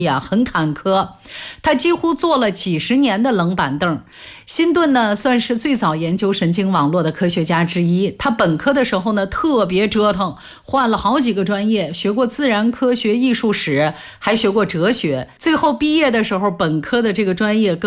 很坎坷，他几乎坐了几十年的冷板凳。辛顿呢，算是最早研究神经网络的科学家之一。他本科的时候呢，特别折腾，换了好几个专业，学过自然科学、艺术史，还学过哲学。最后毕业的时候，本科的这个专业跟